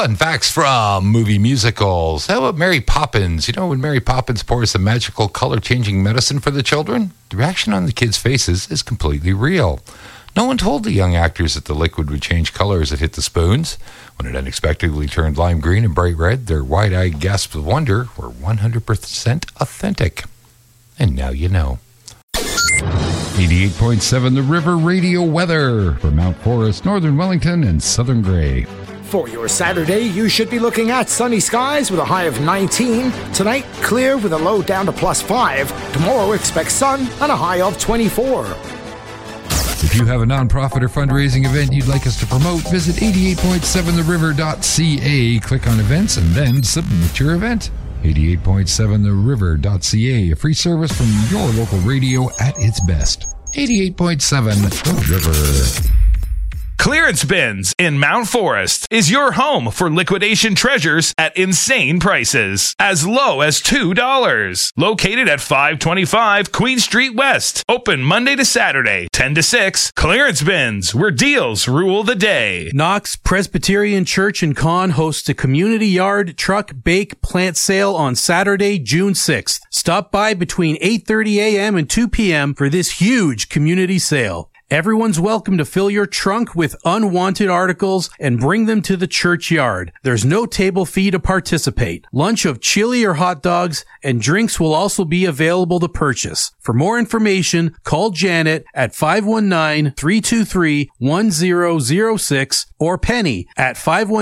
Fun facts from movie musicals. How about Mary Poppins? You know, when Mary Poppins pours the magical color-changing medicine for the children, the reaction on the kids' faces is completely real. No one told the young actors that the liquid would change color as it hit the spoons. When it unexpectedly turned lime green and bright red, their wide-eyed gasps of wonder were 100% authentic. And now you know. 88.7 The River Radio weather for Mount Forest, Northern Wellington, and Southern Grey. For your Saturday, you should be looking at sunny skies with a high of 19. Tonight, clear with a low down to +5. Tomorrow, expect sun and a high of 24. If you have a nonprofit or fundraising event you'd like us to promote, visit 88.7theriver.ca, click on events, and then submit your event. 88.7theriver.ca, a free service from your local radio at its best. 88.7 The River. Clearance Bins in Mount Forest is your home for liquidation treasures at insane prices, as low as $2. Located at 525 Queen Street West. Open Monday to Saturday, 10 to 6. Clearance Bins, where deals rule the day. Knox Presbyterian Church in Conn hosts a community yard, truck, bake, plant sale on Saturday, June 6th. Stop by between 8:30 a.m. and 2 p.m. for this huge community sale. Everyone's welcome to fill your trunk with unwanted articles and bring them to the churchyard. There's no table fee to participate. Lunch of chili or hot dogs and drinks will also be available to purchase. For more information, call Janet at 519-323-1006 or Penny at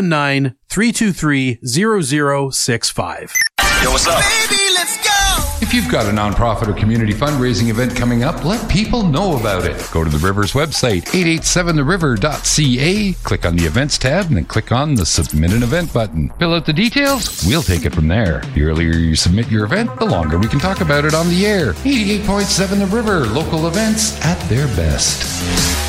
519-323-0065. Yo, what's up? Baby, let's go! If you've got a nonprofit or community fundraising event coming up, let people know about it. Go to the River's website, 887theriver.ca, click on the events tab, and then click on the Submit an Event button. Fill out the details, we'll take it from there. The earlier you submit your event, the longer we can talk about it on the air. 88.7 The River, local events at their best.